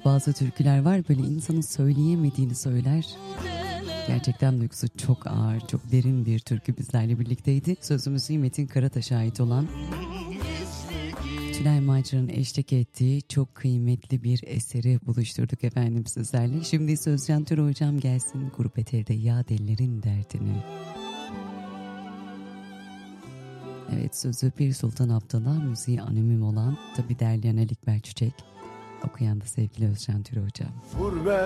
Bazı türküler var böyle insanın söyleyemediğini söyler. Gerçekten duygusu çok ağır, çok derin bir türkü bizlerle birlikteydi. Sözümüzü Metin Karataş'a ait olan Tülay Macer'ın eşlik ettiği çok kıymetli bir eseri buluşturduk efendim sizlerle. Şimdi Sözcan Tür hocam gelsin Grup Eter'de Ya Delilerin Derdini. Evet, sözü Pir Sultan Abdallah, müziği anonim olan, tabi derleyen Ali Ekber Çiçek, okuyan da sevgili Özcan Tür hocam.